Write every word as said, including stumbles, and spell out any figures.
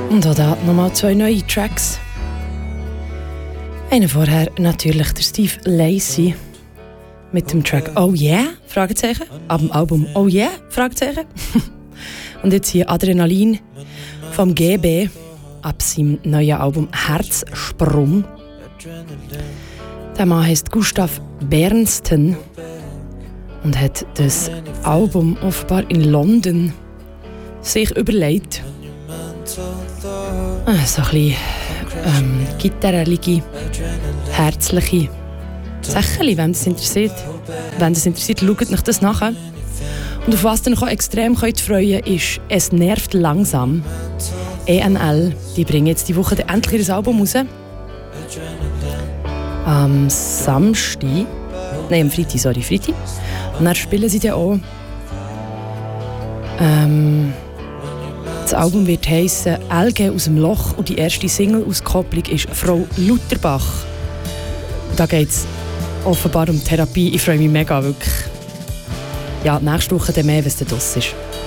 Und auch da nochmal zwei neue Tracks. Einen vorher natürlich der Steve Lacy mit dem Track «Oh Yeah?» Fragezeichen, ab dem Album «Oh Yeah?» Fragezeichen. Und jetzt hier Adrenalin vom G B ab seinem neuen Album «Herzsprung». Der Mann heisst Gustav Bernsten und hat das Album offenbar in London sich überlegt. Ah, so ein bisschen ähm, gitarrelige, herzliche Sachen, wenn das interessiert. Wenn das interessiert, schaut euch das nachher. Und auf was ihr euch auch extrem könnt freuen könnt, ist «Es nervt langsam». E N L, die bringen jetzt die Woche endlich ihr Album raus. Am Samstag, nein, am Freitag, sorry, Freitag. Und dann spielen sie dann auch. Ähm, das Album wird heissen «L G aus dem Loch» und die erste Single-Auskopplung ist «Frau Lutherbach». Da geht es offenbar um Therapie. Ich freue mich mega, wirklich. Ja, nächste Woche dann mehr, wenn es dann draus ist.